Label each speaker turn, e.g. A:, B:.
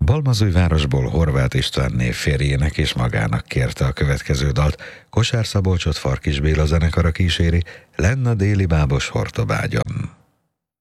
A: Balmazújvárosból Horváth István név férjének és magának kérte a következő dalt. Kosár Szabolcsot Farkis Béla zenekara kíséri, Lenn a déli bábos Hortobágyon.